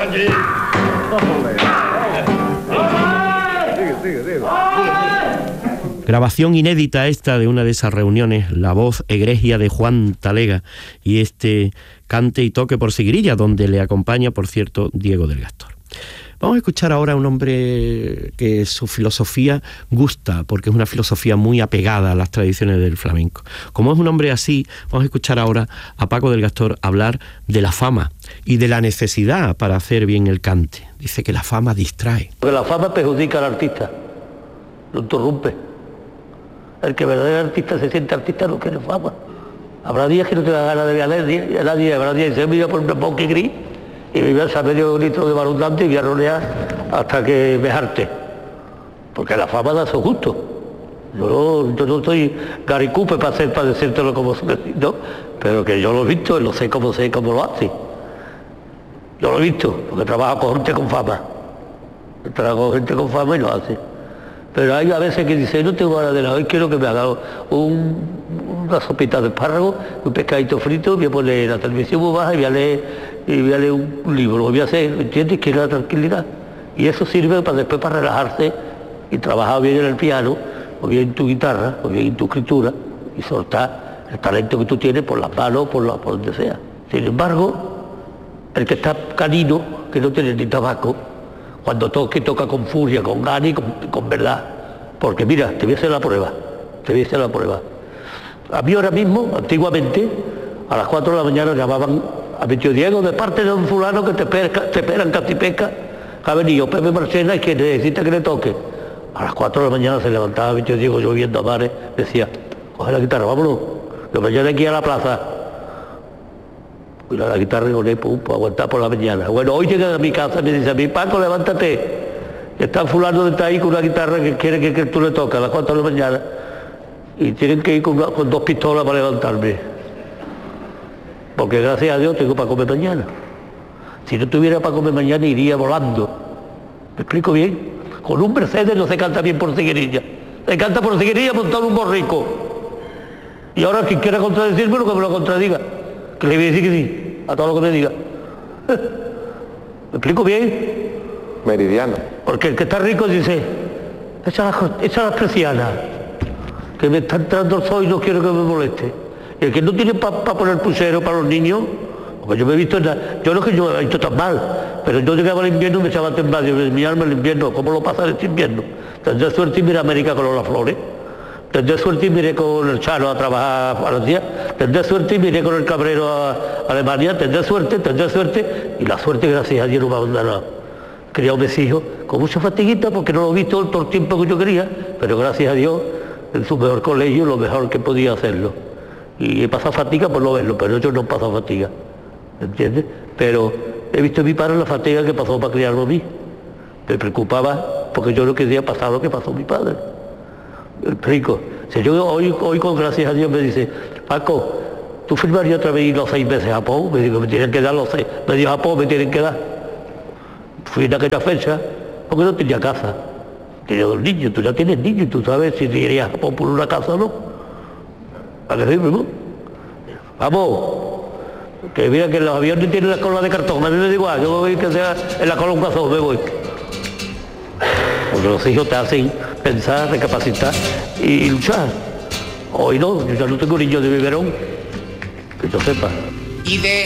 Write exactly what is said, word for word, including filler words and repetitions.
allí. Sigue, sigue, sigue. Grabación inédita esta de una de esas reuniones, la voz egregia de Juan Talega y este cante y toque por Sigrilla, donde le acompaña, por cierto, Diego del Gastor. Vamos a escuchar ahora a un hombre que su filosofía gusta, porque es una filosofía muy apegada a las tradiciones del flamenco. Como es un hombre así, vamos a escuchar ahora a Paco del Gastor hablar de la fama y de la necesidad para hacer bien el cante. Dice que la fama distrae. Porque la fama perjudica al artista, lo interrumpe. El que verdaderamente artista se siente artista no quiere fama. Habrá días que no te da ganas de ver a nadie, a nadie habrá días que se me iba por un poque gris y me iba a medio litro de barundante y voy a ronear hasta que me jarte. Porque la fama da su gusto. Yo no, yo no estoy garicupe para hacer, para decírtelo como ¿no? Pero que yo lo he visto, lo sé cómo sé cómo lo hace. Yo lo he visto, porque trabajo con gente con fama. Trabajo con gente con fama y lo hace. Pero hay a veces que dice, no tengo ganas de nada, hoy quiero que me haga un, una sopita de espárrago, un pescadito frito, voy a poner la televisión muy baja y voy a leer, y voy a leer un, un libro, lo voy a hacer, ¿entiendes? Quiero la tranquilidad. Y eso sirve para después para relajarse y trabajar bien en el piano, o bien en tu guitarra, o bien en tu escritura, y soltar el talento que tú tienes por las manos, por, la, por donde sea. Sin embargo, el que está canino, que no tiene ni tabaco, cuando toque, toca con furia, con ganas y con, con verdad. Porque mira, te voy a hacer la prueba, te voy a hacer la prueba. A mí ahora mismo, antiguamente, a las cuatro de la mañana llamaban a mi tío Diego, de parte de un fulano que te espera, te espera en Castipeca, que ha venido Pepe Marchena y que necesita que le toque. A las cuatro de la mañana se levantaba mi tío Diego lloviendo a mares, decía, coge la guitarra, vámonos, que mañana hay que ir a la plaza. Y la guitarra y con él, pum, para aguantar por la mañana. Bueno, hoy llegan a mi casa y me dice a mí, Paco, levántate. Está fulano de ahí con una guitarra que quiere que, que tú le toques a las cuatro de la mañana. Y tienen que ir con, con dos pistolas para levantarme. Porque gracias a Dios tengo para comer mañana. Si no tuviera para comer mañana iría volando. ¿Me explico bien? Con un Mercedes no se canta bien por Ciguerilla. Se canta por Ciguerilla montado en un borrico. Y ahora quien quiera contradecirme, que me lo contradiga. Que le voy a decir que sí, a todo lo que me diga. ¿Me explico bien? Meridiano. Porque el que está rico dice, echa las, echa las persianas, que me está entrando el sol y no quiero que me moleste. Y el que no tiene para pa poner pulsero para los niños, porque yo me he visto, en la, yo no es que yo me he visto tan mal, pero yo llegaba al invierno y me echaba a temblar, yo me miraba el invierno, ¿cómo lo pasa este invierno? Tendré suerte y mira América con las flores. Tendré suerte y miré con el Chano a trabajar a Francia, tendré suerte y miré con el Cabrero a Alemania, tendré suerte, tendré suerte, y la suerte gracias a Dios no me ha abandonado. He criado a mis hijos con mucha fatiguita porque no lo he visto todo el tiempo que yo quería, pero gracias a Dios en su mejor colegio, lo mejor que podía hacerlo. Y he pasado fatiga por no verlo, pero ellos no han pasado fatiga, ¿entiendes? Pero he visto a mi padre la fatiga que pasó para criarlo a mí. Me preocupaba porque yo no quería pasar lo que pasó a mi padre. Rico. Si yo hoy, hoy con gracias a Dios me dice, Paco, ¿tú firmarías otra vez los seis meses a Japón? Me digo, me tienen que dar los seis, me dijo Japón, me tienen que dar. Fui en aquella fecha, porque no tenía casa. Tenía dos niños, tú ya tienes niños, y tú sabes si te irías a Japón por una casa o no. ¿Para qué decirme, no? Vamos, que mira que los aviones tienen la cola de cartón, a mí me da igual, yo voy que sea en la cola un cazón, me voy. Porque los hijos te hacen pensar, recapacitar y, y luchar. Hoy no, yo ya no tengo niños de biberón, que yo sepa. Y de